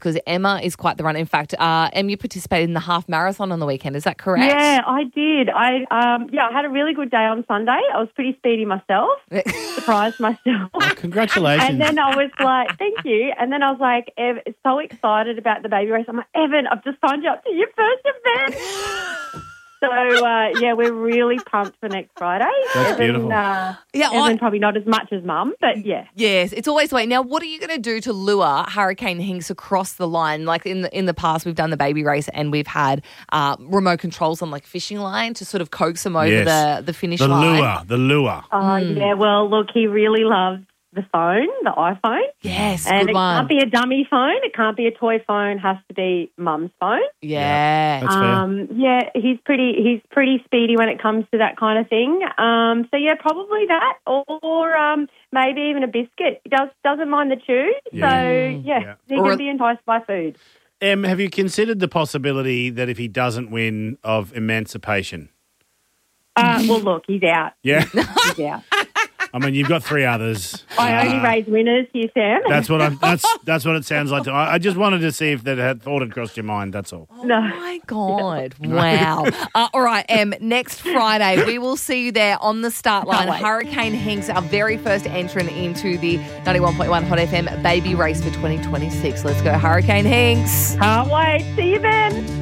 because Emma is quite the runner. In fact, Em, you participated in the half marathon on the weekend. Is that correct? Yeah, I did. I had a really good day on Sunday. I was pretty speedy myself. Surprised myself. Oh, congratulations. And then I was like, thank you. And then I was like, so excited about the baby race. I'm like, Evan, I've just signed you up to your first event. So, we're really pumped for next Friday. That's beautiful. Evan probably not as much as Mum, but yeah. Yes, it's always the way. Now, what are you going to do to lure Hurricane Hinks across the line? Like in the past, we've done the baby race and we've had remote controls on like fishing line to sort of coax him over the finish line. The lure. Oh, yeah. Well, look, he really loves the phone, the iPhone. Yes, and good it one. can't be a dummy phone. It can't be a toy phone. It has to be Mum's phone. Yeah. That's fair. He's pretty speedy when it comes to that kind of thing. Probably that, or maybe even a biscuit. He doesn't mind the chew, so he can be enticed by food. Em, have you considered the possibility that if he doesn't win, of emancipation? Well, look, he's out. Yeah. He's out. I mean, you've got 3 others. I only raise winners here, Sam. That's what it sounds like. I just wanted to see if that had thought had crossed your mind. That's all. Oh, my God. Wow. All right, Em, next Friday, we will see you there on the start line. Hurricane Hinks, our very first entrant into the 91.1 Hot FM baby race for 2026. Let's go, Hurricane Hinks. Can't wait. See you then.